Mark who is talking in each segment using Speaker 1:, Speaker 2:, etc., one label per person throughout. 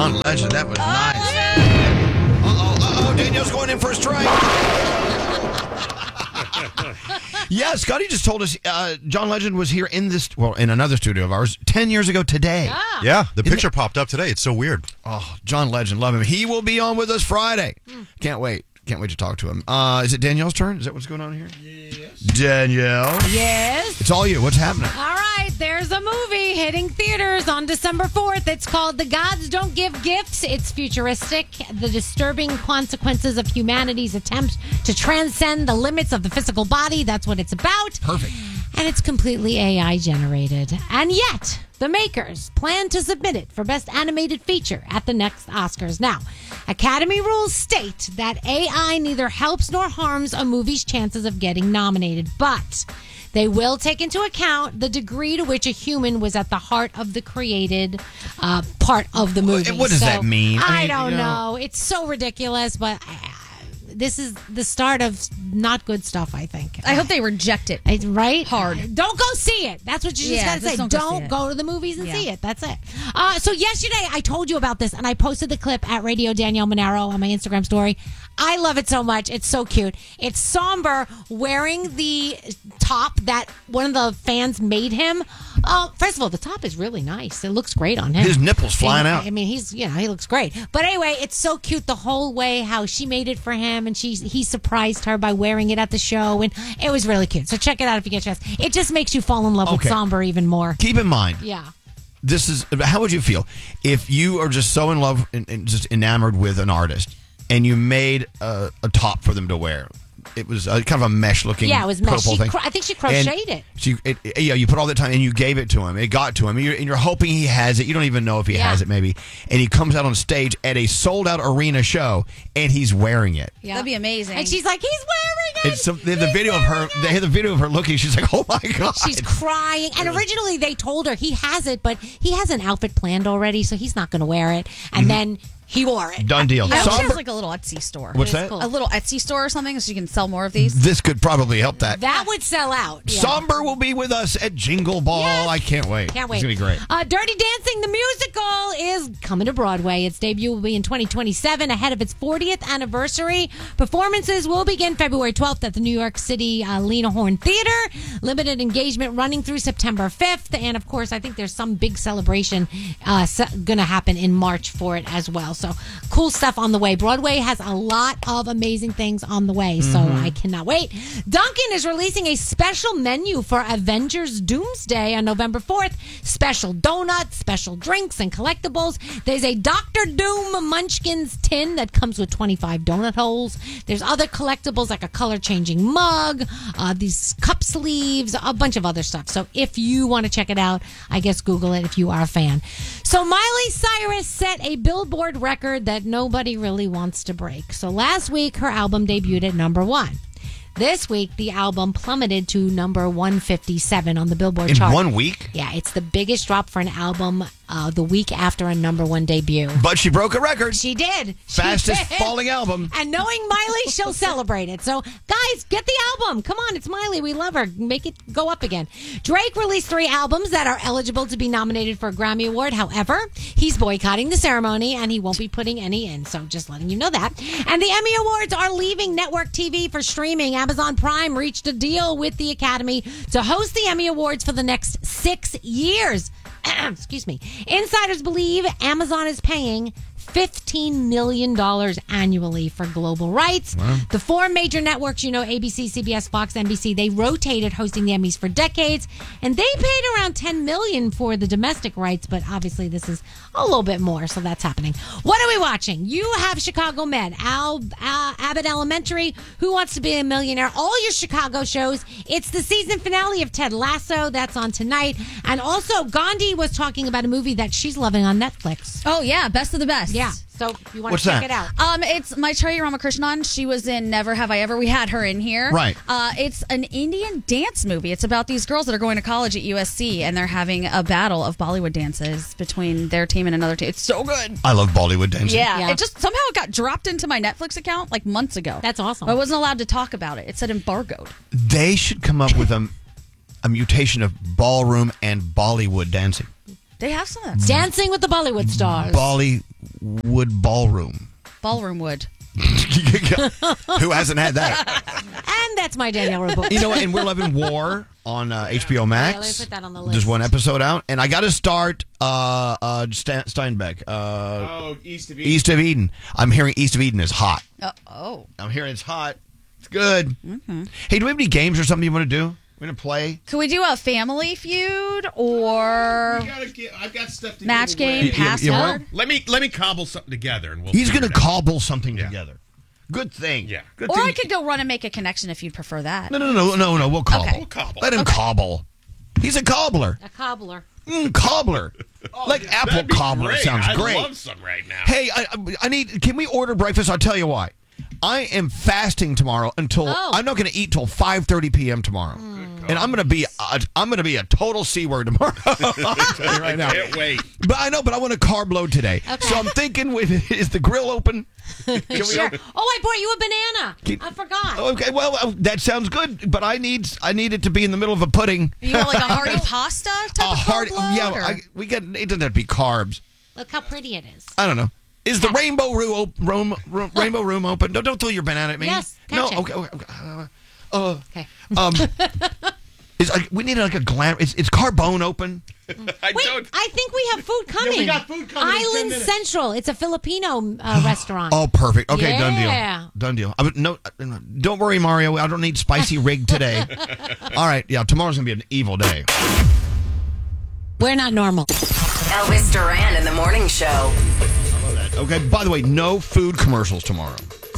Speaker 1: John Legend, that was nice. Danielle's going in for a strike. Yeah, Scotty just told us John Legend was here in another studio of ours 10 years ago today.
Speaker 2: Yeah, the picture popped up today. It's so weird.
Speaker 1: Oh, John Legend, love him. He will be on with us Friday. Can't wait. Can't wait to talk to him. Is it Danielle's turn? Is that what's going on here? Yes. Danielle?
Speaker 3: Yes?
Speaker 1: It's all you. What's happening?
Speaker 3: All right, there's a movie hitting theaters on December 4th. It's called The Gods Don't Give Gifts. It's futuristic. The disturbing consequences of humanity's attempt to transcend the limits of the physical body. That's what it's about.
Speaker 1: Perfect.
Speaker 3: And it's completely AI generated. And yet, the makers plan to submit it for Best Animated Feature at the next Oscars. Now, Academy rules state that AI neither helps nor harms a movie's chances of getting nominated, but they will take into account the degree to which a human was at the heart of the created part of the movie.
Speaker 1: What does that mean?
Speaker 3: I don't know. It's so ridiculous, but this is the start of not good stuff, I think.
Speaker 4: I hope they reject it.
Speaker 3: Right?
Speaker 4: Hard.
Speaker 3: Don't go see it. That's what you just got to say. Don't go to the movies and see it. That's it. So yesterday, I told you about this, and I posted the clip at Radio Danielle Monaro on my Instagram story. I love it so much. It's so cute. It's Somber wearing the top that one of the fans made him. First of all, the top is really nice. It looks great on him.
Speaker 1: His nipples flying out.
Speaker 3: I mean, he looks great. But anyway, it's so cute the whole way how she made it for him, and he surprised her by wearing it at the show, and it was really cute. So check it out if you get a chance. It just makes you fall in love with Somber even more.
Speaker 1: Keep in mind.
Speaker 3: Yeah.
Speaker 1: How would you feel if you are just so in love and just enamored with an artist and you made a top for them to wear? It was kind of a mesh-looking
Speaker 3: it was mesh.
Speaker 1: thing.
Speaker 3: I think she crocheted it.
Speaker 1: You put all the time, and you gave it to him. It got to him, and you're hoping he has it. You don't even know if he has it, maybe. And he comes out on stage at a sold-out arena show, and he's wearing it.
Speaker 4: Yeah. That'd be amazing.
Speaker 3: And she's like, he's wearing it.
Speaker 1: They have the video of her looking. She's like, oh my God.
Speaker 3: She's crying. And originally they told her he has it, but he has an outfit planned already, so he's not going to wear it. And then he wore it.
Speaker 1: Done deal.
Speaker 4: I hope she has like a little Etsy store.
Speaker 1: What's that?
Speaker 4: Cool. A little Etsy store or something so you can sell more of these.
Speaker 1: This could probably help that.
Speaker 3: That would sell out. Yeah.
Speaker 1: Somber will be with us at Jingle Ball. Yes. I can't wait.
Speaker 3: Can't wait.
Speaker 1: It's going to be great.
Speaker 3: Dirty Dancing, the musical, is coming to Broadway. Its debut will be in 2027, ahead of its 40th anniversary. Performances will begin February 12th at the New York City Lena Horne Theater. Limited engagement running through September 5th. And, of course, I think there's some big celebration going to happen in March for it as well. So, cool stuff on the way. Broadway has a lot of amazing things on the way, so I cannot wait. Dunkin' is releasing a special menu for Avengers Doomsday on November 4th. Special donuts, special drinks, and collectibles. There's a Dr. Doom Munchkins tin that comes with 25 donut holes. There's other collectibles like a color-changing mug, these cup sleeves, a bunch of other stuff. So if you want to check it out, I guess Google it if you are a fan. So Miley Cyrus set a Billboard record that nobody really wants to break. So last week, her album debuted at number 1. This week, the album plummeted to number 157 on the Billboard chart.
Speaker 1: In 1 week?
Speaker 3: Yeah, it's the biggest drop for an album the week after a number 1 debut.
Speaker 1: But she broke a record.
Speaker 3: She did.
Speaker 1: Fastest falling album.
Speaker 3: And knowing Miley, she'll celebrate it. So, guys, get the album. Come on, it's Miley. We love her. Make it go up again. Drake released 3 albums that are eligible to be nominated for a Grammy Award. However, he's boycotting the ceremony, and he won't be putting any in. So, just letting you know that. And the Emmy Awards are leaving network TV for streaming. Amazon Prime reached a deal with the Academy to host the Emmy Awards for the next 6 years. Excuse me. Insiders believe Amazon is paying $15 million annually for global rights. Wow. The 4 major networks, ABC, CBS, Fox, NBC, they rotated hosting the Emmys for decades, and they paid around $10 million for the domestic rights, but obviously this is a little bit more, so that's happening. What are we watching? You have Chicago Med, Abbott Elementary, Who Wants to Be a Millionaire, all your Chicago shows. It's the season finale of Ted Lasso. That's on tonight. And also, Gandhi was talking about a movie that she's loving on Netflix.
Speaker 4: Oh, yeah, Best of the Best.
Speaker 3: Yeah. So you want to check it out?
Speaker 4: It's Maitreyi Ramakrishnan. She was in Never Have I Ever. We had her in here.
Speaker 1: Right.
Speaker 4: It's an Indian dance movie. It's about these girls that are going to college at USC, and they're having a battle of Bollywood dances between their team and another team. It's so good.
Speaker 1: I love Bollywood dancing.
Speaker 4: Yeah. It just somehow got dropped into my Netflix account like months ago.
Speaker 3: That's awesome.
Speaker 4: I wasn't allowed to talk about it. It said embargoed.
Speaker 1: They should come up with a mutation of ballroom and Bollywood dancing.
Speaker 4: They have some of that.
Speaker 3: Dancing with the Bollywood stars.
Speaker 1: Bollywood Ballroom.
Speaker 4: Ballroom wood.
Speaker 1: Who hasn't had that?
Speaker 3: And that's my Danielle Robo.
Speaker 1: You know what? And we're loving War on HBO Max.
Speaker 3: Yeah, let me put that on the list.
Speaker 1: There's one episode out, and I got to start Steinbeck.
Speaker 5: East of Eden.
Speaker 1: East of Eden. I'm hearing East of Eden is hot.
Speaker 4: Oh.
Speaker 1: I'm hearing it's hot. It's good. Mm-hmm. Hey, do we have any games or something you want to do? We're going to play?
Speaker 4: Can we do a Family Feud or
Speaker 5: I've got stuff to
Speaker 4: match
Speaker 5: give away.
Speaker 4: game, password?
Speaker 5: Let me cobble something together, and we'll.
Speaker 1: He's going to
Speaker 5: figure it out.
Speaker 1: cobble something together. Good thing.
Speaker 5: Yeah.
Speaker 1: Good
Speaker 4: Or
Speaker 1: thing.
Speaker 4: I could go run and make a connection if you'd prefer that.
Speaker 1: No. We'll cobble.
Speaker 4: Okay.
Speaker 5: We'll cobble.
Speaker 1: Let him cobble. He's a cobbler.
Speaker 3: A cobbler.
Speaker 1: Cobbler. Like apple
Speaker 5: That'd be
Speaker 1: cobbler
Speaker 5: great.
Speaker 1: sounds
Speaker 5: I'd
Speaker 1: great.
Speaker 5: love some right now.
Speaker 1: Hey, I need. Can we order breakfast? I'll tell you why. I am fasting tomorrow until I'm not going to eat till 5:30 p.m. tomorrow, and I'm going to be a total C word tomorrow. I'll tell you right now.
Speaker 5: Can't wait.
Speaker 1: But I know, but I want a carb load today, so I'm thinking, is the grill open? Can we
Speaker 3: Sure.
Speaker 1: open?
Speaker 3: Oh, I brought you a banana. I forgot.
Speaker 1: Okay, well that sounds good, but I need it to be in the middle of a pudding.
Speaker 4: You want like a hearty pasta type of carb load,
Speaker 1: yeah.
Speaker 4: or?
Speaker 1: It doesn't have to be carbs.
Speaker 3: Look how pretty it is.
Speaker 1: I don't know. Is the rainbow room open? Don't throw your banana at me.
Speaker 3: Yes,
Speaker 1: No.
Speaker 3: catch
Speaker 1: Okay.
Speaker 3: Okay.
Speaker 1: We need like a glam. Is Carbone open?
Speaker 3: Wait, I think we have food coming.
Speaker 5: we got food coming in 10
Speaker 3: Island
Speaker 5: minutes.
Speaker 3: Central. It's a Filipino restaurant.
Speaker 1: Oh, perfect. Okay,
Speaker 3: Yeah.
Speaker 1: Done deal. Don't worry, Mario. I don't need spicy rig today. All right. Yeah, tomorrow's gonna be an evil day.
Speaker 3: We're not normal.
Speaker 6: Elvis Duran in the morning show.
Speaker 1: Okay. By the way, no food commercials tomorrow.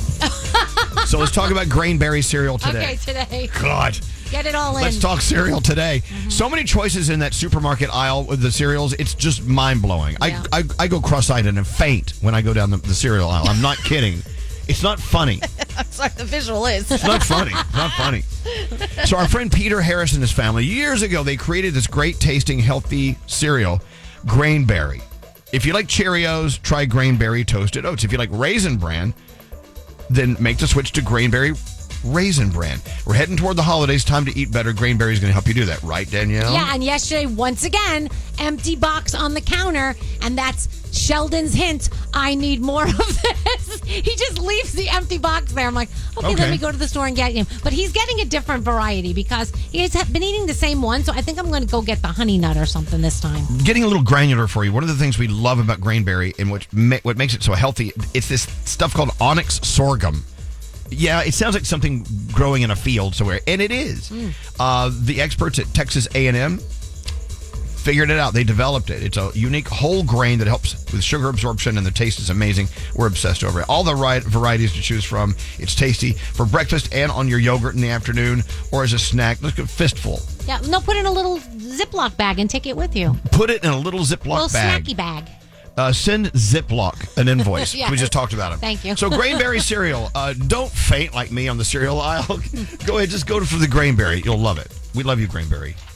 Speaker 1: So let's talk about Grainberry cereal today.
Speaker 3: Okay, today.
Speaker 1: God.
Speaker 3: Get it all in.
Speaker 1: Let's talk cereal today. So many choices in that supermarket aisle with the cereals. It's just mind-blowing.
Speaker 3: Yeah.
Speaker 1: I go cross-eyed and faint when I go down the cereal aisle. I'm not kidding. It's not funny.
Speaker 4: I'm sorry, the visual is.
Speaker 1: It's not funny. It's not funny. So our friend Peter Harris and his family, years ago, they created this great-tasting, healthy cereal, Grainberry. If you like Cheerios, try Grainberry Toasted Oats. If you like Raisin Bran, then make the switch to Grainberry Raisin Bran. We're heading toward the holidays. Time to eat better. Grainberry is going to help you do that. Right, Danielle?
Speaker 3: Yeah, and yesterday, once again, empty box on the counter, and that's Sheldon's hint. I need more of this. He just leaves the empty box there. I'm like, okay, let me go to the store and get him. But he's getting a different variety because he's been eating the same one, so I think I'm going to go get the honey nut or something this time.
Speaker 1: Getting a little granular for you. One of the things we love about Grainberry and what makes it so healthy, it's this stuff called onyx sorghum. Yeah, it sounds like something growing in a field somewhere, and it is. The experts at Texas A&M figured it out. They developed it. It's a unique whole grain that helps with sugar absorption, and the taste is amazing. We're obsessed over it. All the right varieties to choose from. It's tasty for breakfast and on your yogurt in the afternoon or as a snack. Look at a fistful.
Speaker 3: Yeah, no, put it in a little Ziploc bag and take it with you.
Speaker 1: Put it in a little Ziploc
Speaker 3: Little
Speaker 1: bag.
Speaker 3: snacky bag.
Speaker 1: Send Ziploc an invoice.
Speaker 3: Yes.
Speaker 1: We just talked about it.
Speaker 3: Thank you.
Speaker 1: So Grainberry cereal. Don't faint like me on the cereal aisle. Go ahead, just go for the Grainberry. You'll love it. We love you, Grainberry.